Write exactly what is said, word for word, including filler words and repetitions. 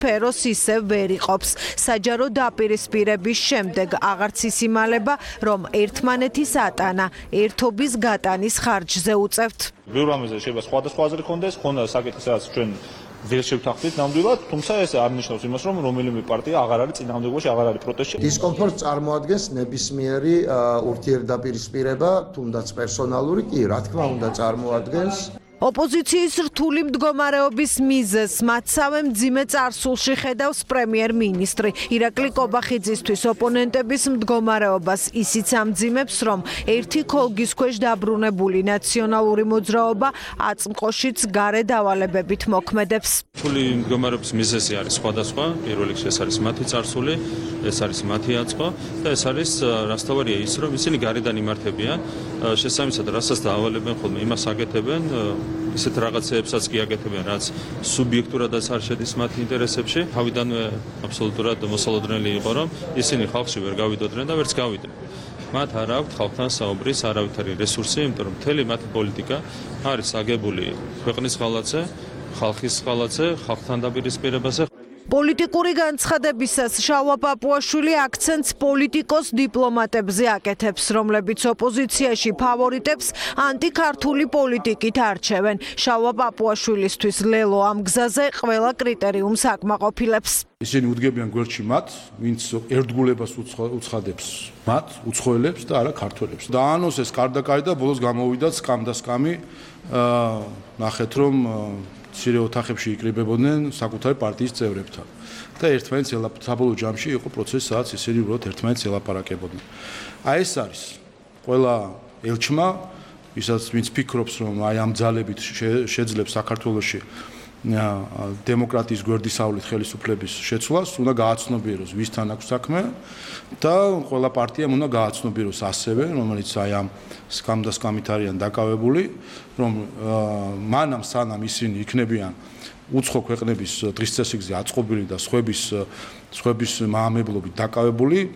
სფეროს ისევ ვერ იყოფს. საჯარო დაპირისპირების შემდეგ აღარც ისიმალება, რომ ერთმანეთის ატანა ერთობის გატანის ხარჯზე უწევთ. ბევრ რამეზე შეიძლება სხვადასხვა აზრი ქონდეს, ხონდა საკითხი, სადაც ჩვენ ვერ შევთანხმდით ნამდვილად, თუმცა ეს არ ნიშნავს იმას, რომ რომელიმე პარტია აღარ არის წინააღმდეგობაში, აღარ არის პროტესტში. დისკომფორტს წარმოადგენს ნებისმიერი ურთიერთდაპირისპირება, თუნდაც პერსონალური, კი, რა თქმა უნდა, წარმოადგენს. ოპოზიციის რთული მდგომარეობის მიზეზს მათსავე მძიმე წარსულში ხედავს პრემიერ-მინისტრი. ირაკლი კობახიძისთვის ოპონენტების მდგომარეობას ისიც ამძიმებს, რომ ერთი ქოლგის ქვეშ დაბრუნებული ნაციონალური მოძრაობა აწმყოშიც გარე დავალებებით მოქმედებს. რთული მდგომარეობის მიზეზი არის სხვადასხვა. პირველ რიგში ეს არის მათი წარსული, ეს არის მათი აწყო და ეს არის რასთავარია ის, რომ ისინი გარედან იმართებიან, შესაბამისად რასაც დაავალებენ ხოლმე, იმას აკეთებენ ისეთ რაღაცებსაც კი აკეთებენ, რაც სუბიექტურადაც არ შედის მათ ინტერესებში. თავიდანვე აბსოლუტურად მოსალოდნელი იყო, რომ ისინი ხალხში ვერ გავიდოდნენ და ვერც გავიდნენ. მათ არ აქვთ ხალხთან საუბრის არავითარი რესურსი, იმიტომ რომ მთელი მათი პოლიტიკა არის აგებული ქვეყნის ღალატზე, ხალხის ღალატზე, ხალხთან დაპირისპირებაზე. პოლიტიკური განცხადებისას შავა პაპუაშვილი აქცენტს პოლიტიკოს დიპლომატებზე აკეთებს, რომლებიც ოპოზიციაში ფავორიტებს ანტიქართული პოლიტიკით არჩევენ. შავა პაპუაშვილისთვის ლელო ამ გზაზე ყველა კრიტერიუმს აკმაყოფილებს. ისინი უდგებიან გვერდში მათ, ვინც ერთგულებას უცხადებს მათ, უცხოელებს და არა ქართველებს. დაანოს ეს კარდაკარი და ბოლოს გამოვიდათ სკამ და სკამი, ნახეთ რომ მცირე ოთახებში იკრიბებოდნენ საკუთარი პარტიის წევრებთან და ერთმანეთს საბოლოო ჯამში იყო პროცესი, სადაც ისინი უბრალოდ ერთმანეთს ელაპარაკებოდნენ. აი ეს არის ყველა ელჩმა, ვისაც ვინც ფიქრობს, რომ აი ამ ძალებით შეძლებს საქართველოში დემოკრატიის გვერდისავლით ხელისუფლების შეცვლას, უნდა გააცნობიეროს ვისთან აქვს საქმე და ყველა პარტიამ უნდა გააცნობიეროს ასევე, რომელიც აი ამ სკამ და სკამით არიან დაკავებული, რომ მანამ სანამ ისინი იქნებიან უცხო ქვეყნების დღის წესრიგზე აწყობილი და სხვების სხვების მაამებლობით დაკავებული